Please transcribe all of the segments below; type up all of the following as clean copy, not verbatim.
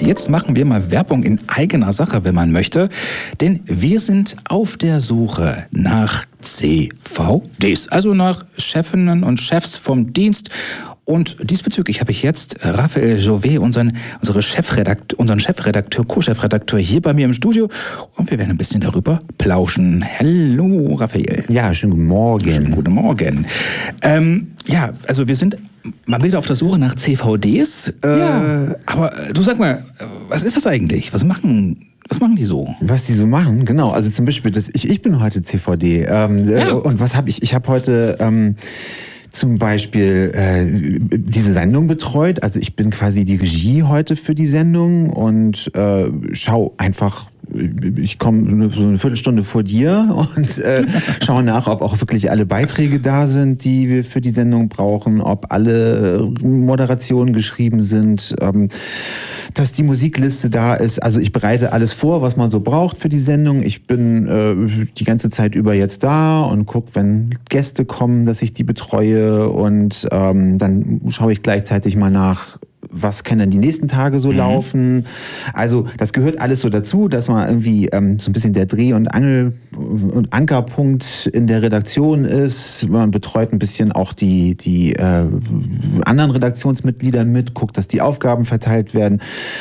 jetzt machen wir mal Werbung in eigener Sache, wenn man möchte. Denn wir sind auf der Suche nach CVDs, also nach Chefinnen und Chefs vom Dienst. Und diesbezüglich habe ich jetzt Raphael Jovet, unseren Chefredakteur, Co-Chefredakteur hier bei mir im Studio. Und wir werden ein bisschen darüber plauschen. Hallo, Raphael. Ja, schönen guten Morgen. Schönen guten Morgen. Ja, also wir sind mal wieder auf der Suche nach CVDs. Ja. Aber du sag mal, was ist das eigentlich? Was machen die so? Was die so machen, genau. Also zum Beispiel, ich bin heute CVD. Und was habe ich? Ich habe heute zum Beispiel diese Sendung betreut. Also ich bin quasi die Regie heute für die Sendung und schau einfach, ich komme so eine Viertelstunde vor dir und schaue nach, ob auch wirklich alle Beiträge da sind, die wir für die Sendung brauchen, ob alle Moderationen geschrieben sind, dass die Musikliste da ist. Also ich bereite alles vor, was man so braucht für die Sendung. Ich bin die ganze Zeit über jetzt da und gucke, wenn Gäste kommen, dass ich die betreue und dann schaue ich gleichzeitig mal nach, was kann denn die nächsten Tage so laufen. Also das gehört alles so dazu, dass man irgendwie so ein bisschen der Dreh- und Ankerpunkt in der Redaktion ist. Man betreut ein bisschen auch die anderen Redaktionsmitglieder mit, guckt, dass die Aufgaben verteilt werden.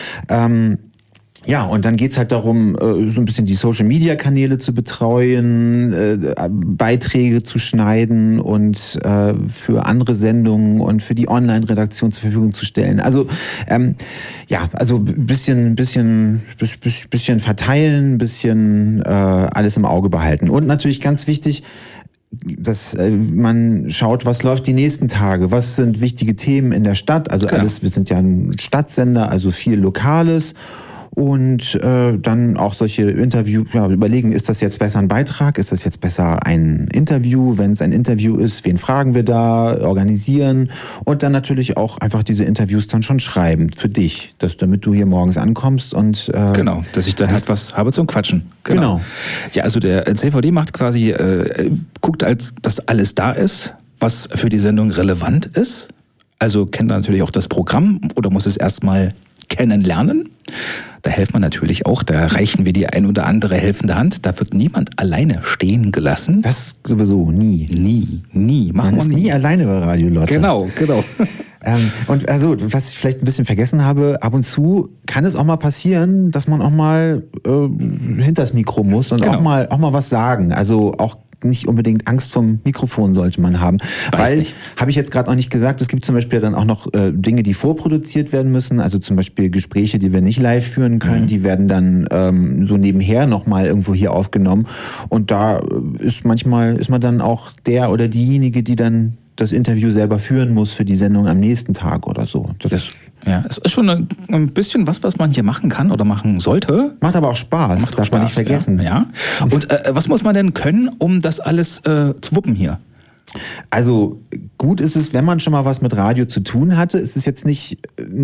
Ja, und dann geht's halt darum, so ein bisschen die Social-Media-Kanäle zu betreuen, Beiträge zu schneiden und für andere Sendungen und für die Online-Redaktion zur Verfügung zu stellen. Also ja, also bisschen verteilen, bisschen alles im Auge behalten. Und natürlich ganz wichtig, dass man schaut, was läuft die nächsten Tage, was sind wichtige Themen in der Stadt. Also genau. wir sind ja ein Stadtsender, also viel Lokales. Und dann auch solche Interviews, ja, überlegen, ist das jetzt besser ein Beitrag, ist das jetzt besser ein Interview? Wenn es ein Interview ist, wen fragen wir da, organisieren und dann natürlich auch einfach diese Interviews dann schon schreiben für dich, damit du hier morgens ankommst und genau, dass ich dann halt was habe zum Quatschen. Genau. Ja, also der CVD macht quasi, guckt, dass alles da ist, was für die Sendung relevant ist. Also kennt er natürlich auch das Programm oder muss es erstmal kennenlernen. Da helfen wir natürlich auch, da reichen wir die ein oder andere helfende Hand. Da wird niemand alleine stehen gelassen. Das sowieso nie. Nie. Man ist nie alleine bei Radio Lotte. Genau. Und also, was ich vielleicht ein bisschen vergessen habe, ab und zu kann es auch mal passieren, dass man auch mal hinters Mikro muss und auch mal was sagen. Also auch nicht unbedingt Angst vom Mikrofon sollte man haben. Weil, habe ich jetzt gerade noch nicht gesagt, es gibt zum Beispiel dann auch noch Dinge, die vorproduziert werden müssen. Also zum Beispiel Gespräche, die wir nicht live führen können, die werden dann so nebenher nochmal irgendwo hier aufgenommen. Und da ist man dann auch der oder diejenige, die dann das Interview selber führen muss für die Sendung am nächsten Tag oder so. Es ist schon ein bisschen was man hier machen kann oder machen sollte. Macht aber auch Spaß, darf man nicht vergessen. Ja. Und was muss man denn können, um das alles zu wuppen hier? Also gut ist es, wenn man schon mal was mit Radio zu tun hatte. Es ist jetzt nicht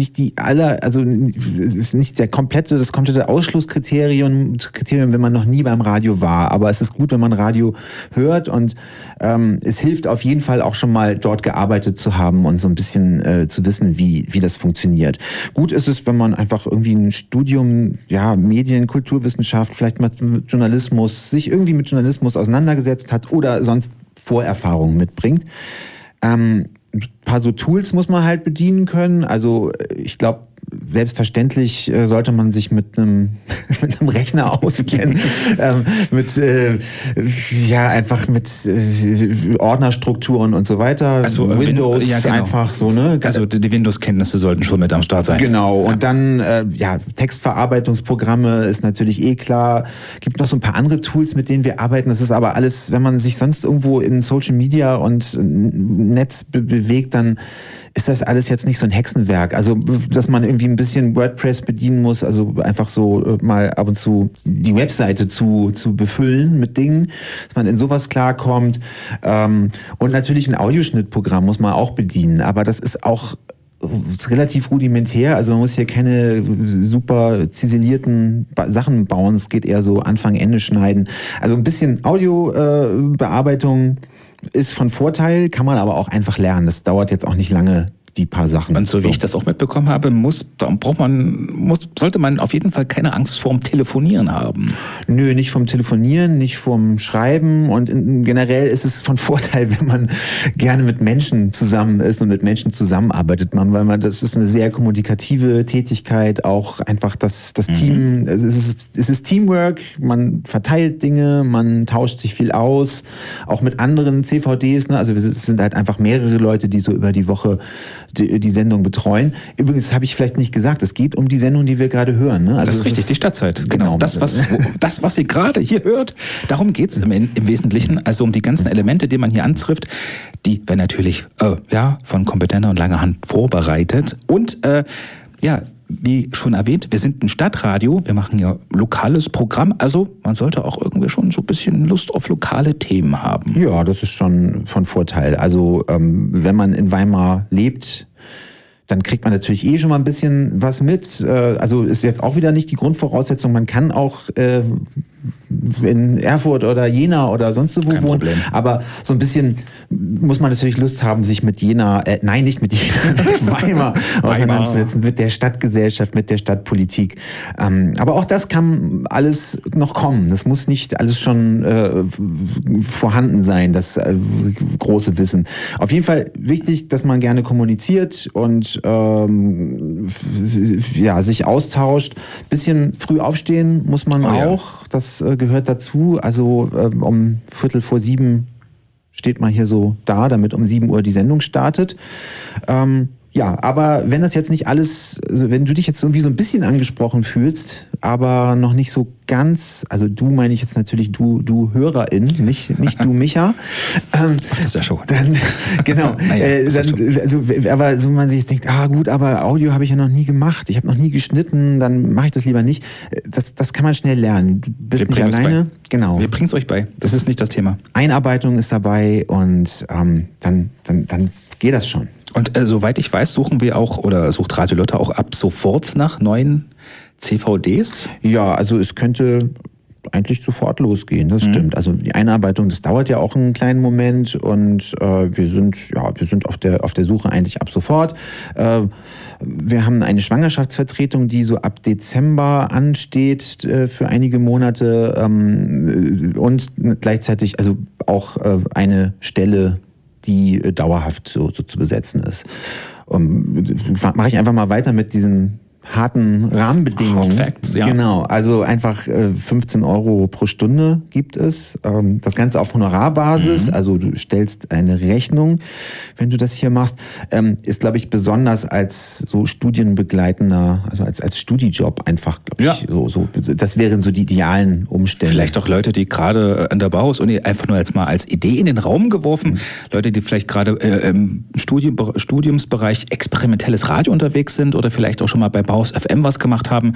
es ist nicht das komplette Ausschlusskriterium, wenn man noch nie beim Radio war. Aber es ist gut, wenn man Radio hört und es hilft auf jeden Fall auch schon mal dort gearbeitet zu haben und so ein bisschen zu wissen, wie das funktioniert. Gut ist es, wenn man einfach irgendwie ein Studium, ja, Medien, Kulturwissenschaft, vielleicht mit Journalismus, sich irgendwie mit Journalismus auseinandergesetzt hat oder sonst Vorerfahrungen mitbringt. Ein paar so Tools muss man halt bedienen können. Also ich glaube, selbstverständlich sollte man sich mit einem Rechner auskennen, einfach mit Ordnerstrukturen und so weiter. Also Windows einfach so, ne? Also die Windows-Kenntnisse sollten schon mit am Start sein. Genau. Und dann Textverarbeitungsprogramme ist natürlich klar. Gibt noch so ein paar andere Tools, mit denen wir arbeiten. Das ist aber alles, wenn man sich sonst irgendwo in Social Media und Netz bewegt, dann ist das alles jetzt nicht so ein Hexenwerk. Also, dass man irgendwie ein bisschen WordPress bedienen muss, also einfach so mal ab und zu die Webseite zu befüllen mit Dingen, dass man in sowas klarkommt. Und natürlich ein Audioschnittprogramm muss man auch bedienen, aber das ist auch relativ rudimentär, also man muss hier keine super ziselierten Sachen bauen, es geht eher so Anfang, Ende schneiden. Also ein bisschen Audiobearbeitung ist von Vorteil, kann man aber auch einfach lernen. Das dauert jetzt auch nicht lange, die paar Sachen. Und so wie ich das auch mitbekommen habe, sollte man auf jeden Fall keine Angst vorm Telefonieren haben. Nö, nicht vom Telefonieren, nicht vom Schreiben und generell ist es von Vorteil, wenn man gerne mit Menschen zusammen ist und mit Menschen zusammenarbeitet, weil das ist eine sehr kommunikative Tätigkeit, auch einfach das Team, es ist Teamwork, man verteilt Dinge, man tauscht sich viel aus, auch mit anderen CVDs, ne? Also es sind halt einfach mehrere Leute, die so über die Woche die Sendung betreuen. Übrigens habe ich vielleicht nicht gesagt, es geht um die Sendung, die wir gerade hören. Ne? Also das ist richtig, die Stadtzeit. Genau. Das, was ihr gerade hier hört, darum geht es im Wesentlichen. Also um die ganzen Elemente, die man hier antrifft, die werden natürlich von kompetenter und langer Hand vorbereitet. Und wie schon erwähnt, wir sind ein Stadtradio, wir machen ja lokales Programm, also man sollte auch irgendwie schon so ein bisschen Lust auf lokale Themen haben. Ja, das ist schon von Vorteil. Also wenn man in Weimar lebt, dann kriegt man natürlich schon mal ein bisschen was mit. Also ist jetzt auch wieder nicht die Grundvoraussetzung. Man kann auch in Erfurt oder Jena oder sonst wo wohnen. Problem. Aber so ein bisschen muss man natürlich Lust haben, sich mit Jena, nicht mit Jena, mit Weimar auseinanderzusetzen, mit der Stadtgesellschaft, mit der Stadtpolitik. Aber auch das kann alles noch kommen. Das muss nicht alles schon vorhanden sein, das große Wissen. Auf jeden Fall wichtig, dass man gerne kommuniziert und sich austauscht. Bisschen früh aufstehen muss man auch. Das gehört dazu. Also um 6:45 steht man hier so da, damit um 7 Uhr die Sendung startet. Aber wenn das jetzt nicht alles, also wenn du dich jetzt irgendwie so ein bisschen angesprochen fühlst, aber noch nicht so ganz, also du meine ich jetzt natürlich du Hörerin, nicht du Micha. Das ist ja schon. Dann, genau. Aber so man sich jetzt denkt, gut, aber Audio habe ich ja noch nie gemacht, ich habe noch nie geschnitten, dann mache ich das lieber nicht. Das kann man schnell lernen. Du bist nicht alleine. Genau. Wir bringen es euch bei. Das ist nicht das Thema. Einarbeitung ist dabei und dann geht das schon. Und soweit ich weiß, sucht Radio Lotte auch ab sofort nach neuen CVDs? Ja, also es könnte eigentlich sofort losgehen, das stimmt. Also die Einarbeitung, das dauert ja auch einen kleinen Moment und wir sind auf der Suche eigentlich ab sofort. Wir haben eine Schwangerschaftsvertretung, die so ab Dezember ansteht für einige Monate und gleichzeitig also auch eine Stelle, die dauerhaft so zu besetzen ist. Mache ich einfach mal weiter mit diesen harten Rahmenbedingungen. Facts, ja. Genau, also einfach 15 € pro Stunde gibt es. Das Ganze auf Honorarbasis, also du stellst eine Rechnung, wenn du das hier machst. Ist, glaube ich, besonders als so studienbegleitender, also als Studijob einfach, glaube ich, so. Das wären so die idealen Umstände. Vielleicht auch Leute, die gerade an der Bauhaus-Uni einfach nur jetzt mal als Idee in den Raum geworfen, Leute, die vielleicht gerade im Studiumsbereich experimentelles Radio unterwegs sind oder vielleicht auch schon mal bei Bauhaus FM was gemacht haben,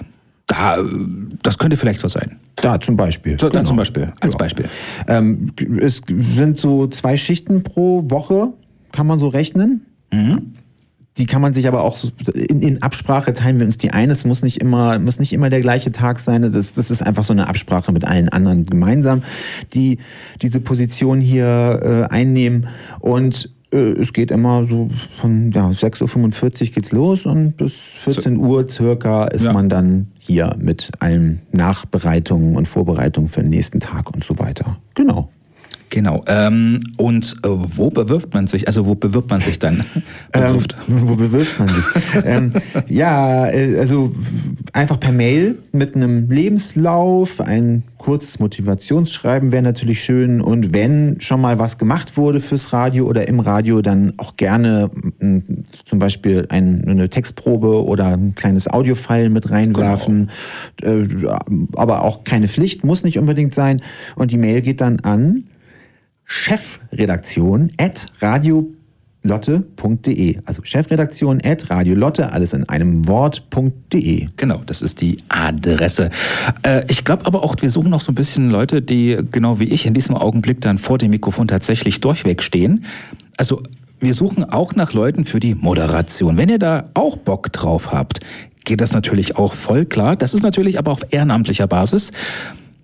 das könnte vielleicht was sein. Da zum Beispiel. Zum Beispiel, als Beispiel. Es sind so 2 Schichten pro Woche, kann man so rechnen. Die kann man sich aber auch in Absprache teilen, wenn es die eine ist. Muss nicht immer der gleiche Tag sein. Das ist einfach so eine Absprache mit allen anderen gemeinsam, die diese Position hier einnehmen. Und es geht immer so von 6:45 Uhr geht's los und bis 14 Uhr circa ist man dann hier mit allen Nachbereitungen und Vorbereitungen für den nächsten Tag und so weiter. Genau. Und wo bewirbt man sich? Also wo bewirbt man sich dann? Wo bewirbt man sich? Also einfach per Mail mit einem Lebenslauf, ein kurzes Motivationsschreiben wäre natürlich schön. Und wenn schon mal was gemacht wurde fürs Radio oder im Radio, dann auch gerne zum Beispiel eine Textprobe oder ein kleines Audiofile mit reinwerfen. Genau. Aber auch keine Pflicht, muss nicht unbedingt sein. Und die Mail geht dann an chefredaktion@radiolotte.de. Also chefredaktion@radiolotte, alles in einem Wort.de. Genau, das ist die Adresse. Ich glaube aber auch, wir suchen noch so ein bisschen Leute, die genau wie ich in diesem Augenblick dann vor dem Mikrofon tatsächlich durchweg stehen. Also wir suchen auch nach Leuten für die Moderation. Wenn ihr da auch Bock drauf habt, geht das natürlich auch voll klar. Das ist natürlich aber auf ehrenamtlicher Basis.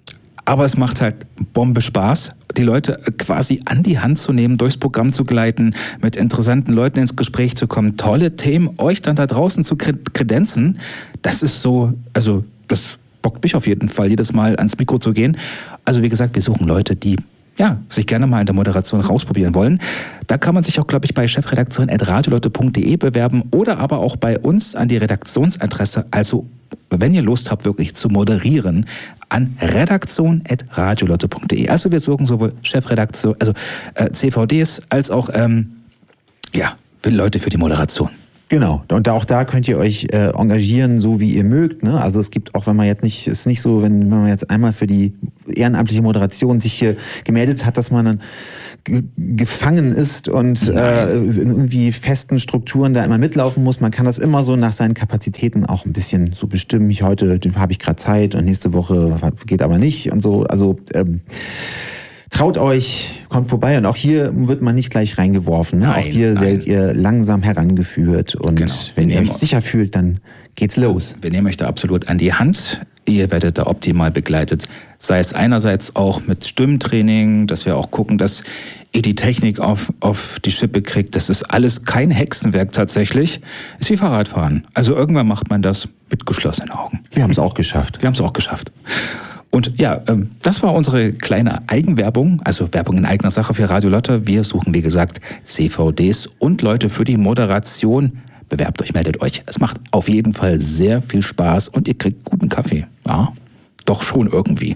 Aber es macht halt Bombe Spaß, die Leute quasi an die Hand zu nehmen, durchs Programm zu gleiten, mit interessanten Leuten ins Gespräch zu kommen, tolle Themen euch dann da draußen zu kredenzen. Das ist so, also das bockt mich auf jeden Fall, jedes Mal ans Mikro zu gehen. Also wie gesagt, wir suchen Leute, die sich gerne mal in der Moderation rausprobieren wollen. Da kann man sich auch, glaube ich, bei chefredaktion@radioleute.de bewerben oder aber auch bei uns an die Redaktionsadresse. Also, wenn ihr Lust habt, wirklich zu moderieren, an redaktion@radioleute.de. Also wir suchen sowohl Chefredaktion, also CVDs, als auch für Leute für die Moderation. Genau, und auch da könnt ihr euch engagieren, so wie ihr mögt. Ne? Also es gibt auch, wenn man jetzt nicht, ist nicht so, wenn man jetzt einmal für die ehrenamtliche Moderation sich hier gemeldet hat, dass man dann gefangen ist und in irgendwie festen Strukturen da immer mitlaufen muss. Man kann das immer so nach seinen Kapazitäten auch ein bisschen so bestimmen. Heute habe ich gerade Zeit und nächste Woche geht aber nicht und so. Also traut euch, kommt vorbei, und auch hier wird man nicht gleich reingeworfen. Ne? Nein, auch hier werdet ihr langsam herangeführt, und wenn ihr euch sicher fühlt, dann geht's los. Wir nehmen euch da absolut an die Hand. Ihr werdet da optimal begleitet. Sei es einerseits auch mit Stimmtraining, dass wir auch gucken, dass ihr die Technik auf die Schippe kriegt. Das ist alles kein Hexenwerk tatsächlich. Ist wie Fahrradfahren. Also irgendwann macht man das mit geschlossenen Augen. Wir haben es auch geschafft. Und das war unsere kleine Eigenwerbung, also Werbung in eigener Sache für Radio Lotte. Wir suchen, wie gesagt, CVDs und Leute für die Moderation. Bewerbt euch, meldet euch. Es macht auf jeden Fall sehr viel Spaß und ihr kriegt guten Kaffee. Ja, doch schon irgendwie.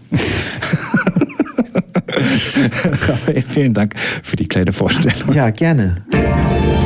Raphael, vielen Dank für die kleine Vorstellung. Ja, gerne.